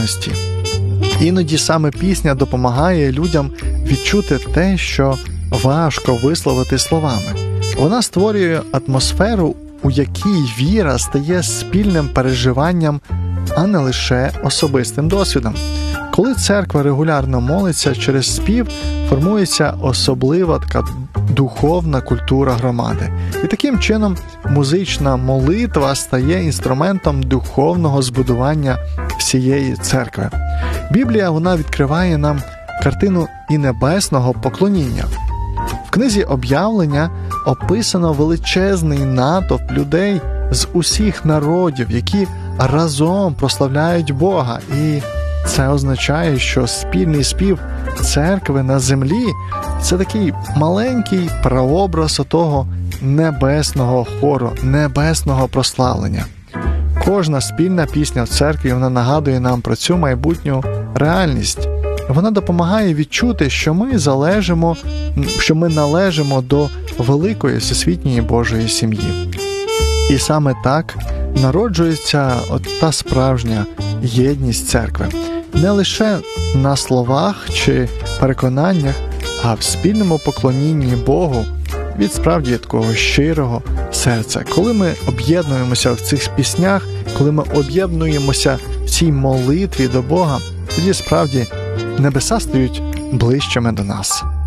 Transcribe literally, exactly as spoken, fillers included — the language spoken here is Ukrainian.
єдності. Іноді саме пісня допомагає людям відчути те, що важко висловити словами. Вона створює атмосферу, у якій віра стає спільним переживанням, а не лише особистим досвідом. Коли церква регулярно молиться через спів, формується особлива така духовна культура громади. І таким чином музична молитва стає інструментом духовного збудування всієї церкви. Біблія, вона відкриває нам картину і небесного поклоніння. В книзі «Об'явлення» описано величезний натовп людей з усіх народів, які разом прославляють Бога. І це означає, що спільний спів церкви на землі – це такий маленький прообраз того небесного хору, небесного прославлення. Кожна спільна пісня в церкві, вона нагадує нам про цю майбутню реальність. Вона допомагає відчути, що ми залежимо, що ми належимо до великої всесвітньої Божої сім'ї. І саме так народжується от та справжня єдність церкви. Не лише на словах чи переконаннях, а в спільному поклонінні Богу від справді такого щирого серця. Коли ми об'єднуємося в цих піснях, коли ми об'єднуємося в цій молитві до Бога, тоді справді небеса стають ближчими до нас.